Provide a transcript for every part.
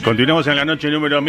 Continuamos en la noche número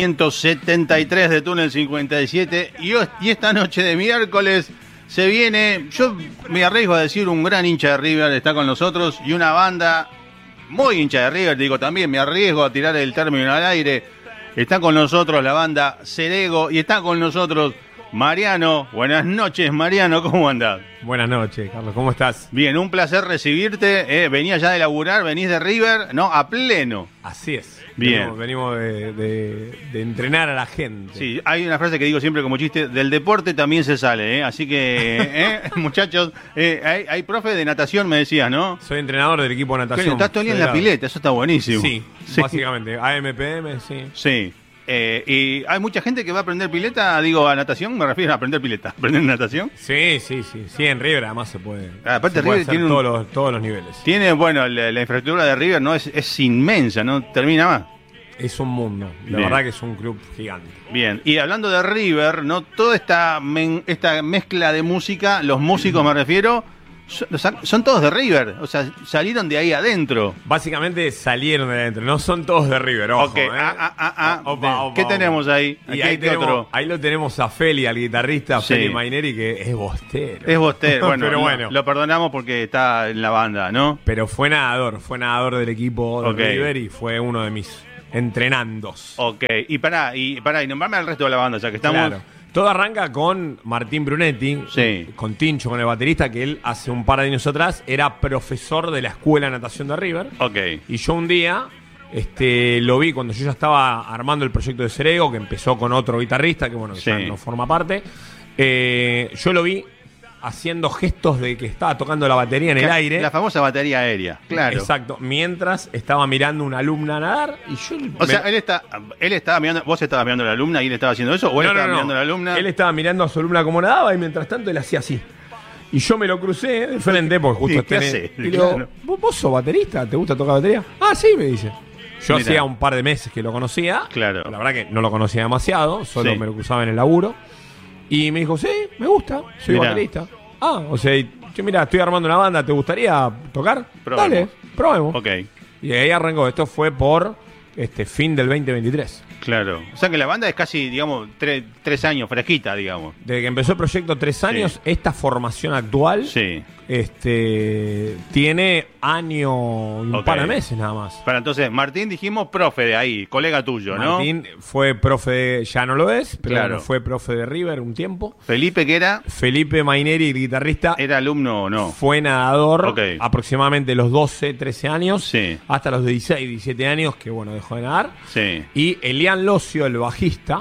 1573 de Túnel 57 y esta noche de miércoles se viene, yo me arriesgo a decir, un gran hincha de River está con nosotros y una banda muy hincha de River, digo también, me arriesgo a tirar el término al aire. Está con nosotros la banda Cerego y está con nosotros Mariano. Buenas noches, Mariano, ¿cómo andás? Buenas noches, Carlos, ¿cómo estás? Bien, un placer recibirte. Venías ya de laburar, venís de River, ¿no? A pleno. Así es. Bien. Venimos de entrenar a la gente. Sí, hay una frase que digo siempre como chiste, del deporte también se sale, ¿eh? Así que, muchachos, hay profe de natación, me decías, ¿no? Soy entrenador del equipo de natación. Estás todo el día en la pileta, eso está buenísimo. Sí, básicamente, AMPM, sí. Sí. Y hay mucha gente que va a aprender pileta, digo, a natación, me refiero a aprender pileta. ¿Aprender natación? Sí, en River además se puede. Aparte, River tiene todos los niveles. Tiene, bueno, la infraestructura de River no es inmensa, no termina más. Es un mundo, la verdad que es un club gigante. Bien, y hablando de River, ¿no? Toda esta mezcla de música, los músicos me refiero, son todos de River, o sea, salieron de ahí adentro. Básicamente salieron de adentro, no son todos de River, ojo. Okay. Opa, ¿Qué tenemos ahí? Y ahí lo tenemos a Feli, al guitarrista, sí. Feli Maineri, que es bostero. Es bostero, bueno, pero bueno. Lo perdonamos porque está en la banda, ¿no? Pero fue nadador del equipo de River y fue uno de mis entrenandos. Ok, y pará, y nombrame al resto de la banda, ya que estamos... Claro. Todo arranca con Martín Brunetti, sí. Con Tincho, con el baterista, que él hace un par de años atrás era profesor de la escuela de natación de River. Ok. Y yo un día lo vi cuando yo ya estaba armando el proyecto de Cerego, que empezó con otro guitarrista, que bueno, que ya no forma parte. Yo lo vi haciendo gestos de que estaba tocando la batería en el aire. La famosa batería aérea, claro. Exacto, mientras estaba mirando una alumna nadar y yo... sea, él estaba mirando, vos estabas mirando a la alumna y él estaba haciendo eso, o él estaba mirando a la alumna... Él estaba mirando a su alumna como nadaba y mientras tanto él hacía así. Y yo me lo crucé de frente porque justo y le digo, ¿vos sos baterista? ¿Te gusta tocar batería? Ah, sí, me dice. Yo hacía un par de meses que lo conocía. Claro. La verdad que no lo conocía demasiado, solo me lo cruzaba en el laburo. Y me dijo, sí, me gusta, soy baterista. Ah, o sea, yo mira, estoy armando una banda, ¿te gustaría tocar? Probemos. Dale, probemos. Ok. Y ahí arrancó, esto fue por fin del 2023. Claro. O sea que la banda es casi, digamos, 3 años, fresquita, digamos. Desde que empezó el proyecto 3 años, esta formación actual tiene año y un par de meses nada más. Para entonces, Martín, dijimos profe de ahí, colega tuyo, ¿no? Martín fue profe, ya no lo es, pero fue profe de River un tiempo. Felipe, ¿qué era? Felipe Maineri, el guitarrista. ¿Era alumno o no? Fue nadador aproximadamente los 12, 13 años, hasta los 16, 17 años, que bueno, dejó de nadar. Sí. Y Elian Locio, el bajista,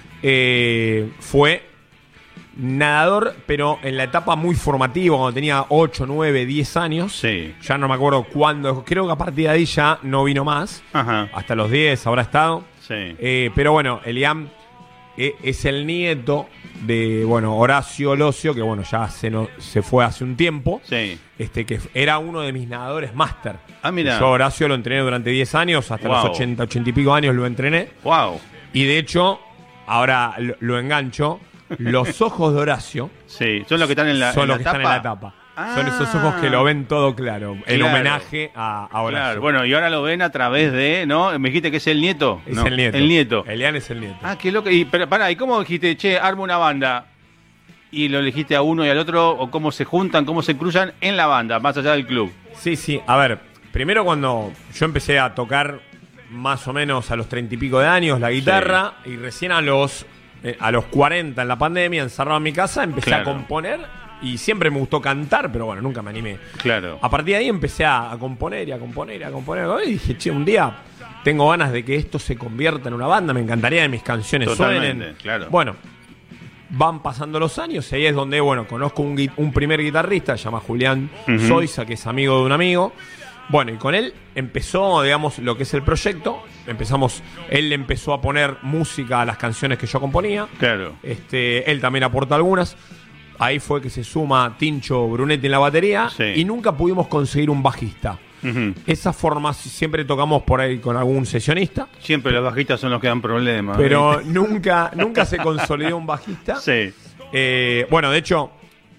fue nadador, pero en la etapa muy formativa, cuando tenía 8, 9, 10 años. Sí. Ya no me acuerdo cuándo. Creo que a partir de ahí ya no vino más. Ajá. Hasta los 10 habrá estado. Sí. Pero bueno, Elian es el nieto de Horacio Locio, que bueno, ya se fue hace un tiempo. Sí. Que era uno de mis nadadores máster. Ah, mira. Yo Horacio lo entrené durante 10 años, hasta los 80 y pico años lo entrené. Wow. Y de hecho, ahora lo engancho. Los ojos de Horacio son los que están en la están tapa. en la tapa. Son esos ojos que lo ven todo claro. En homenaje a Horacio. Claro. Bueno, y ahora lo ven a través de, ¿no? Me dijiste que es el nieto. Es el nieto. El nieto. Elian es el nieto. Ah, qué loco. Pero pará, ¿y cómo dijiste, che, armo una banda? ¿Y lo elegiste a uno y al otro? ¿O cómo se juntan, cómo se cruzan en la banda, más allá del club? Sí. A ver, primero cuando yo empecé a tocar más o menos a los 30 y pico de años la guitarra, y recién a los 40 en la pandemia, encerrado en mi casa, empecé a componer y siempre me gustó cantar, pero bueno, nunca me animé. Claro. A partir de ahí empecé a componer y dije, che, un día tengo ganas de que esto se convierta en una banda, me encantaría que mis canciones suenen. Claro. Bueno, van pasando los años y ahí es donde, conozco un primer guitarrista, se llama Julián Zoiza, que es amigo de un amigo. Bueno, y con él empezó, digamos, lo que es el proyecto. Él empezó a poner música a las canciones que yo componía. Claro. Él también aporta algunas. Ahí fue que se suma Tincho Brunetti en la batería. Y nunca pudimos conseguir un bajista. Esa forma, siempre tocamos por ahí con algún sesionista. Siempre los bajistas son los que dan problemas. Pero nunca se consolidó un bajista. Sí. Bueno, de hecho,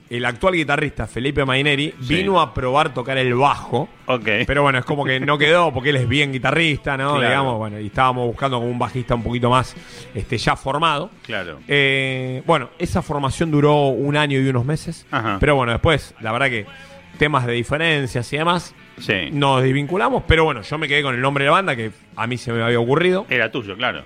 el actual guitarrista Felipe Maineri vino a probar tocar el bajo. Ok. Pero bueno, es como que no quedó porque él es bien guitarrista, ¿no? Claro. Digamos, bueno, y estábamos buscando como un bajista un poquito más ya formado. Claro. Bueno, esa formación duró 1 año y unos meses. Ajá. Pero bueno, después, la verdad que temas de diferencias y demás, Sí. nos desvinculamos. Pero bueno, yo me quedé con el nombre de la banda que a mí se me había ocurrido. Era tuyo, claro.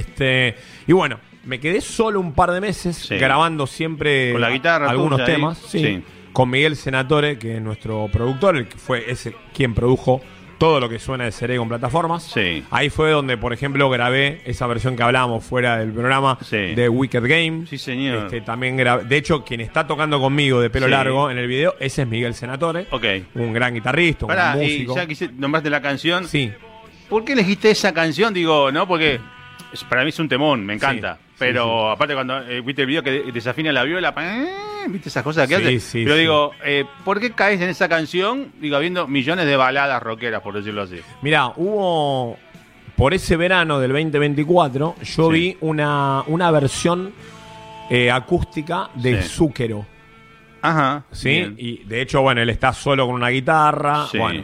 Y bueno, me quedé solo un par de meses Sí. grabando siempre Con la guitarra algunos tuya ahí. temas. Sí. Con Miguel Senatore, que es nuestro productor, el que fue ese quien produjo todo lo que suena de Cerego en plataformas. Sí. Ahí fue donde, por ejemplo, grabé esa versión que hablábamos fuera del programa Sí. de Wicked Game. Sí, señor. También grabé. De hecho, quien está tocando conmigo de pelo Sí. largo en el video, ese es Miguel Senatore. Ok. Un gran guitarrista, un Pará, gran y músico. ya que nombraste la canción, Sí. ¿por qué elegiste esa canción? Digo, ¿no? Porque para mí es un temón, me encanta. Sí, Pero sí. aparte cuando viste el video que desafina la viola, viste esas cosas que Sí, hace. sí, Pero sí. digo, ¿por qué caes en esa canción? Digo, habiendo millones de baladas rockeras, por decirlo así. Mirá, hubo. Por ese verano del 2024, yo Sí. vi una versión acústica de Sí. Zúquero. Ajá. ¿Sí? bien. Y de hecho, bueno, él está solo con una guitarra. Sí. Bueno,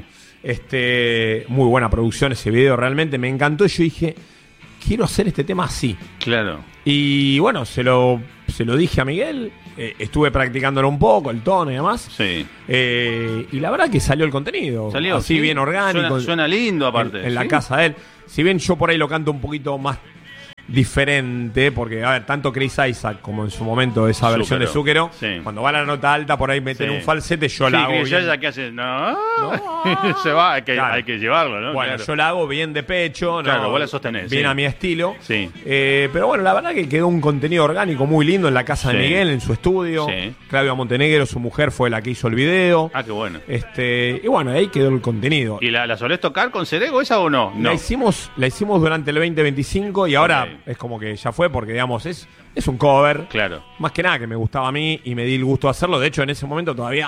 muy buena producción ese video, realmente me encantó. Y yo dije, quiero hacer este tema así. Claro. Y bueno, se lo dije a Miguel. Estuve practicándolo un poco, el tono y demás. Sí. Y la verdad que salió el contenido. Salió así sí. bien orgánico. Suena lindo aparte. En la ¿sí? casa de él. Si bien yo por ahí lo canto un poquito más diferente, porque, a ver, tanto Chris Isaac como en su momento esa versión de Zúquero, Sí. cuando va a la nota alta, por ahí meten Sí. un falsete, yo la Sí, hago que bien. ya que hace, no, se va, hay que, Claro. hay que llevarlo, ¿no? Bueno, Claro. yo la hago bien de pecho, Claro, ¿no? vos la sostenés, bien sí. a mi estilo. Sí. Pero bueno, la verdad que quedó un contenido orgánico muy lindo en la casa de Sí. Miguel, en su estudio. Sí. Claudia Montenegro, su mujer, fue la que hizo el video. Ah, qué bueno. Y bueno, ahí quedó el contenido. ¿Y la solés tocar con Cerego esa o no? No. La hicimos durante el 2025 y ahora Ok. es como que ya fue porque, digamos, es un cover. Claro. Más que nada que me gustaba a mí y me di el gusto de hacerlo. De hecho, en ese momento todavía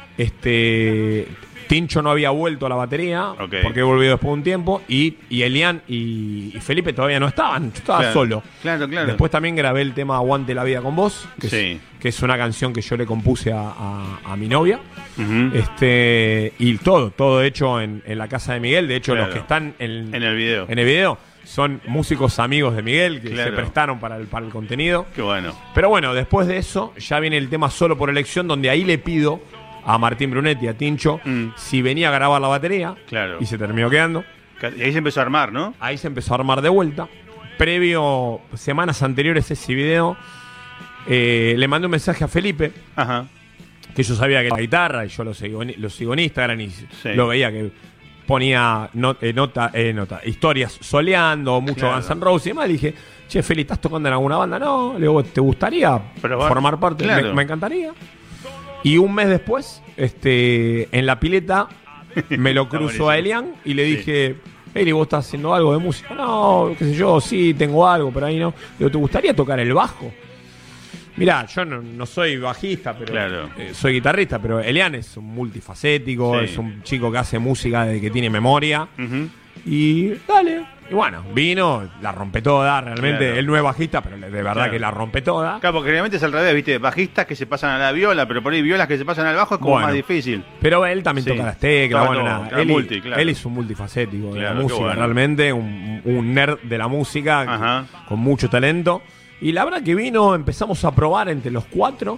Tincho no había vuelto a la batería Ok. porque he volvido después de un tiempo y Elian y Felipe todavía no estaban. Yo estaba Claro. solo. Claro, claro. Después también grabé el tema Aguante la vida con vos, que, Sí. que es una canción que yo le compuse a mi novia. Ujú. Y todo hecho en la casa de Miguel. De hecho, Claro. los que están En el video. en el video son músicos amigos de Miguel que Claro. se prestaron para el contenido. Qué bueno. Pero bueno, después de eso ya viene el tema Solo por elección, donde ahí le pido a Martín Brunetti, a Tincho, si venía a grabar la batería. Claro. Y se terminó quedando. Y ahí se empezó a armar, ¿no? Ahí se empezó a armar de vuelta. Previo, semanas anteriores a ese video, le mandé un mensaje a Felipe, Ajá. que yo sabía que era la guitarra, y yo lo sigo en Instagram y Sí. lo veía que ponía historias soleando, mucho Claro. Guns N' Roses y demás. Le dije, che, Feli, ¿estás tocando en alguna banda? No, le digo, ¿te gustaría Probar. formar parte? Claro. Me encantaría. Y un mes después, en la pileta, me lo Está cruzo buenísimo. a Elian y le Sí. dije, Eli, ¿vos estás haciendo algo de música? No, qué sé yo, sí, tengo algo, pero ahí no. Digo, ¿te gustaría tocar el bajo? Mirá, yo no soy bajista, pero Claro. soy guitarrista, pero Elian es un multifacético, Sí. es un chico que hace música desde que tiene memoria. Ujú. Y dale. Y bueno, vino, la rompe toda, realmente. Claro. Él no es bajista, pero de verdad Claro. que la rompe toda. Claro, porque generalmente es al revés, ¿viste? Bajistas que se pasan a la viola, pero por ahí violas que se pasan al bajo es como Bueno. más difícil. Pero él también Sí. toca las teclas, Toca bueno, todo, nada. claro, multi, claro. Él es un multifacético de la Claro, qué música, bueno. realmente, un nerd de la música Ajá. con mucho talento. Y la verdad que vino, empezamos a probar entre los cuatro.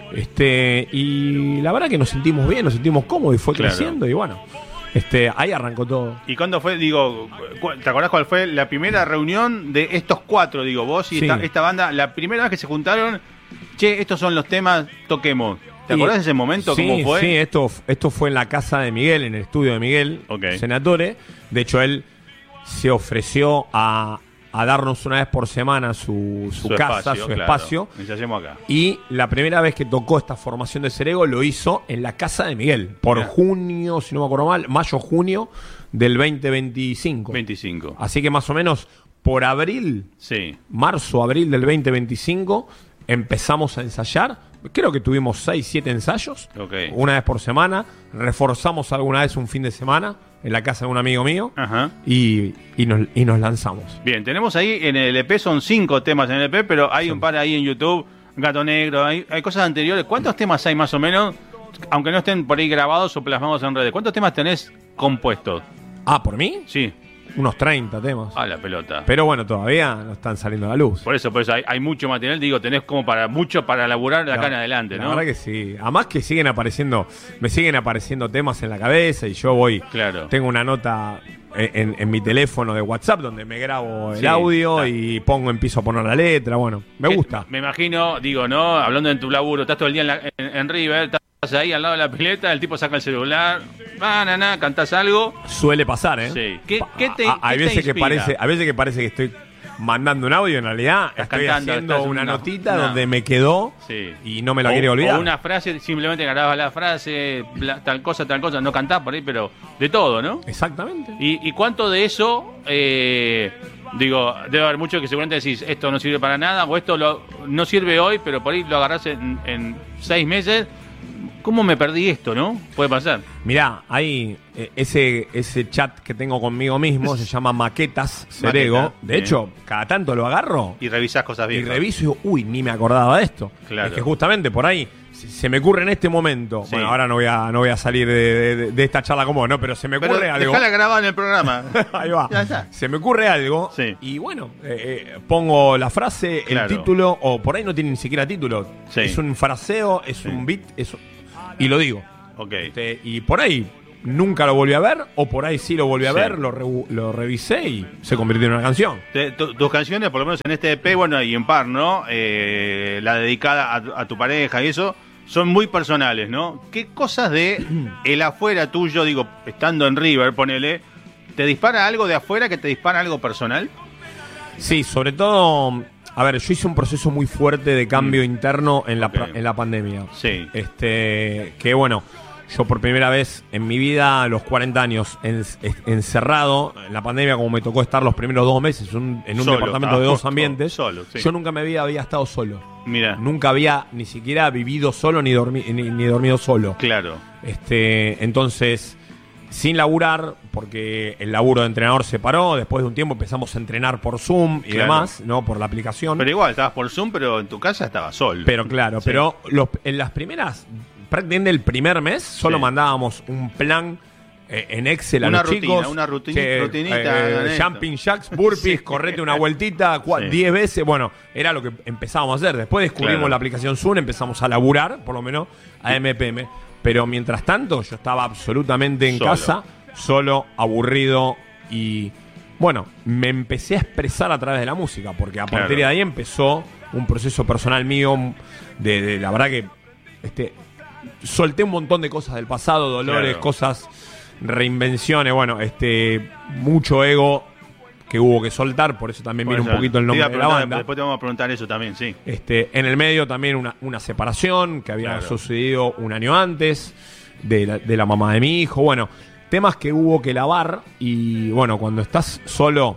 Y la verdad que nos sentimos bien, nos sentimos cómodos y fue Claro. creciendo. Y bueno, ahí arrancó todo. ¿Y cuándo fue, digo, te acordás cuál fue la primera reunión de estos cuatro, digo, vos y Sí. esta banda, la primera vez que se juntaron, che, estos son los temas, toquemos. ¿Te Y- acordás de ese momento? Sí, ¿Cómo fue? sí, esto fue en la casa de Miguel, en el estudio de Miguel, Ok. Senatore. De hecho, él se ofreció a darnos una vez por semana su casa, su claro. espacio. Ensayemos acá. Y la primera vez que tocó esta formación de Cerego lo hizo en la casa de Miguel, por Mirá. junio, si no me acuerdo mal, mayo-junio del 2025. 25. Así que más o menos por abril, Sí. marzo-abril del 2025, empezamos a ensayar. Creo que tuvimos 6-7 ensayos, Ok. una vez por semana. Reforzamos alguna vez un fin de semana en la casa de un amigo mío Ajá. y nos lanzamos. Bien, tenemos ahí en el EP, son 5 temas en el EP, pero hay un par ahí en YouTube. Gato Negro, hay cosas anteriores. ¿Cuántos temas hay más o menos? Aunque no estén por ahí grabados o plasmados en redes. ¿Cuántos temas tenés compuestos? Ah, ¿por mí? Sí. Unos 30 temas. A la pelota. Pero bueno, todavía no están saliendo a la luz. Por eso hay mucho material, digo, tenés como mucho para laburar de acá en adelante, ¿no? La verdad que sí. Además que me siguen apareciendo temas en la cabeza y yo Claro. tengo una nota en mi teléfono de WhatsApp donde me grabo el Sí, audio y empiezo a poner la letra, bueno, me gusta. Me imagino, digo, ¿no? Hablando de tu laburo, estás todo el día en River, estás ahí al lado de la pileta, el tipo saca el celular, cantás algo. Suele pasar, ¿eh? Sí. ¿Qué te hay qué veces te inspira? hay veces que parece que estoy mandando un audio, en realidad estoy haciendo una notita donde me quedó y no me la quería olvidar. O una frase, simplemente grababas la frase, tal cosa, no cantás por ahí, pero de todo, ¿no? Exactamente. ¿Y cuánto de eso, digo, debe haber mucho que seguramente decís, esto no sirve para nada, o esto no sirve hoy, pero por ahí lo agarrás en 6 meses? ¿Cómo me perdí esto, no? Puede pasar. Mirá, hay ese chat que tengo conmigo mismo, se llama Maquetas Cerego. De hecho, cada tanto lo agarro y revisás cosas viejas. Y reviso y digo, uy, ni me acordaba de esto. Claro. Es que justamente por ahí se me ocurre en este momento. Sí. Bueno, ahora no voy a salir de esta charla como vos, ¿no? Pero se me ocurre algo. Dejala grabada en el programa. Ahí va. Ya está. Se me ocurre algo. Sí. Y bueno, pongo la frase, claro, el título, o por ahí no tiene ni siquiera título. Sí. Es un fraseo, es un beat, y lo digo. Ok. Y por ahí nunca lo volví a ver, o por ahí sí lo volví a ver, lo revisé y se convirtió en una canción. Tus canciones, por lo menos en este EP, bueno, y en par, ¿no? La dedicada a tu pareja y eso, son muy personales, ¿no? ¿Qué cosas de el afuera tuyo, digo, estando en River, ponele, te dispara algo de afuera que te dispara algo personal? Sí, sobre todo... A ver, yo hice un proceso muy fuerte de cambio interno en la pandemia. Sí. Que bueno, yo por primera vez en mi vida, a los 40 años, encerrado en la pandemia, como me tocó estar los primeros 2 meses en un departamento de 2 ambientes, solo, sí. Yo nunca me había estado solo. Mira. Nunca había ni siquiera vivido solo ni dormido solo. Claro. Entonces... Sin laburar, porque el laburo de entrenador se paró. Después de un tiempo empezamos a entrenar por Zoom y demás, ¿no? Por la aplicación. Pero igual, estabas por Zoom, pero en tu casa estabas solo. Pero claro, sí. Pero en las primeras, prácticamente el primer mes, solo mandábamos un plan en Excel a los chicos. Una rutinita. Jumping jacks, burpees, correte una vueltita 10 veces. Bueno, era lo que empezábamos a hacer. Después descubrimos la aplicación Zoom, empezamos a laburar, por lo menos, a MPM. Pero mientras tanto, yo estaba absolutamente en casa, solo, aburrido y, bueno, me empecé a expresar a través de la música, porque a partir de ahí empezó un proceso personal mío de la verdad que solté un montón de cosas del pasado, dolores, cosas, reinvenciones, bueno, mucho ego que hubo que soltar, por eso también viene un poquito el nombre de la banda. Después te vamos a preguntar eso también, sí. En el medio también una separación que había sucedido un año antes de la mamá de mi hijo. Bueno, temas que hubo que lavar y bueno, cuando estás solo,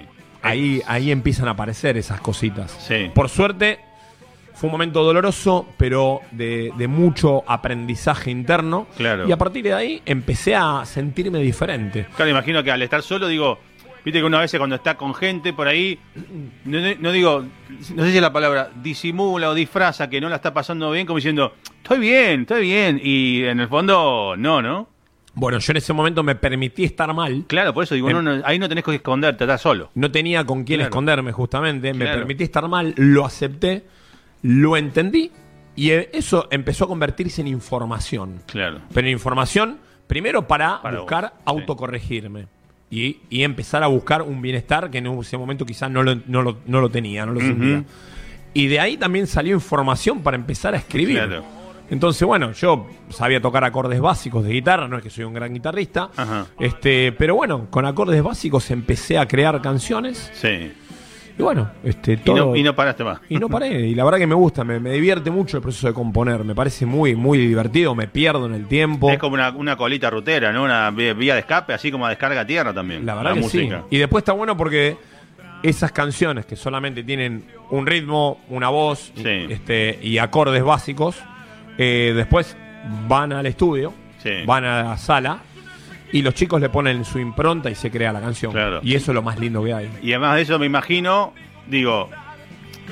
ahí empiezan a aparecer esas cositas. Sí. Por suerte, fue un momento doloroso, pero de mucho aprendizaje interno. Claro. Y a partir de ahí empecé a sentirme diferente. Claro, imagino que al estar solo, digo... Viste que una vez cuando está con gente por ahí, no digo, no sé si es la palabra, disimula o disfraza que no la está pasando bien, como diciendo, estoy bien, y en el fondo, no. Bueno, yo en ese momento me permití estar mal. Claro, por eso digo, ahí no tenés que esconderte, estás solo. No tenía con quién esconderme, justamente, me permití estar mal, lo acepté, lo entendí, y eso empezó a convertirse en información. Claro. Pero en información, primero para buscar autocorregirme. Y empezar a buscar un bienestar que en ese momento quizás no lo tenía, no lo sentía. Y de ahí también salió información para empezar a escribir. Claro. Entonces, bueno, yo sabía tocar acordes básicos de guitarra, no es que soy un gran guitarrista. Ajá. Pero bueno, con acordes básicos empecé a crear canciones. Sí. Y bueno, todo... Y no paraste más. Y no paré, y la verdad que me gusta, me divierte mucho el proceso de componer, me parece muy, muy divertido, me pierdo en el tiempo. Es como una colita rutera, ¿no? Una vía de escape, así como descarga tierra también. La verdad que música. Sí. Y después está bueno porque esas canciones que solamente tienen un ritmo, una voz y acordes básicos, después van al estudio, van a la sala, y los chicos le ponen su impronta y se crea la canción. Claro. Y eso es lo más lindo que hay. Y además de eso me imagino, digo,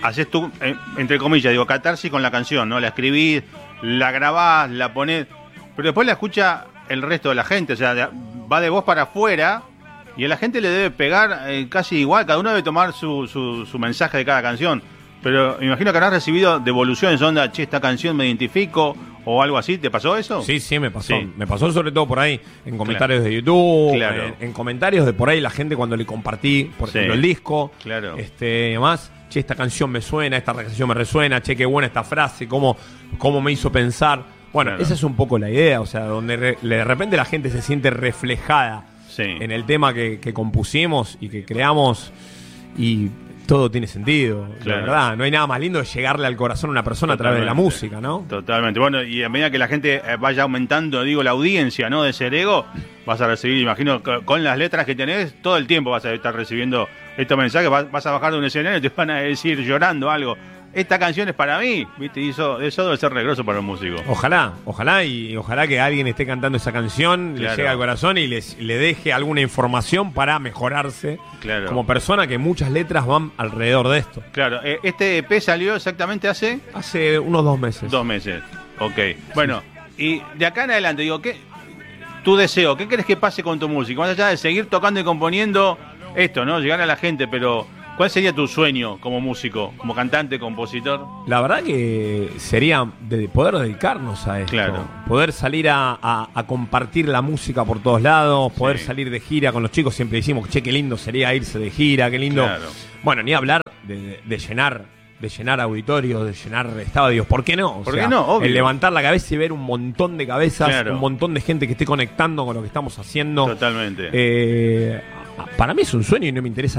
haces tú, entre comillas, digo, catarsis con la canción, ¿no? La escribís, la grabás, la ponés, pero después la escucha el resto de la gente, o sea, va de vos para afuera y a la gente le debe pegar casi igual, cada uno debe tomar su mensaje de cada canción, pero me imagino que habrás recibido devoluciones, onda, che, esta canción me identifico, o algo así. ¿Te pasó eso? Sí, me pasó. Sí. Me pasó sobre todo por ahí, en comentarios de YouTube, Claro. en comentarios de por ahí la gente cuando le compartí, por ejemplo, el disco. Claro. Además, che, esta canción me suena, esta canción me resuena, che, qué buena esta frase, cómo me hizo pensar. Bueno, Claro. esa es un poco la idea, o sea, donde de repente la gente se siente reflejada en el tema que compusimos y que creamos y todo tiene sentido, Claro. la verdad. No hay nada más lindo de llegarle al corazón a una persona a través de la música, ¿no? Totalmente. Bueno, y a medida que la gente vaya aumentando, digo, la audiencia, ¿no? De Serego, vas a recibir, imagino, con las letras que tenés, todo el tiempo vas a estar recibiendo estos mensajes, vas a bajar de un escenario y te van a decir llorando algo. Esta canción es para mí, ¿viste? Y eso debe ser regroso para un músico. Ojalá que alguien esté cantando esa canción, Claro. le llegue al corazón y le deje alguna información para mejorarse Claro. como persona, que muchas letras van alrededor de esto. Claro, este EP salió exactamente hace Hace unos 2 meses. 2 meses. Ok. Bueno, y de acá en adelante, digo, ¿qué tu deseo? ¿Qué crees que pase con tu música? Más allá de seguir tocando y componiendo esto, ¿no? Llegar a la gente, pero ¿cuál sería tu sueño como músico, como cantante, compositor? La verdad que sería de poder dedicarnos a esto. Claro. Poder salir a compartir la música por todos lados, poder Sí. salir de gira con los chicos. Siempre decimos, che, qué lindo sería irse de gira, qué lindo. Claro. Bueno, ni hablar de llenar auditorios, de llenar estadios. ¿Por qué no? O ¿Por sea, qué no? Obvio. el levantar la cabeza y ver un montón de cabezas, Claro. un montón de gente que esté conectando con lo que estamos haciendo. Totalmente. Para mí es un sueño y no me interesa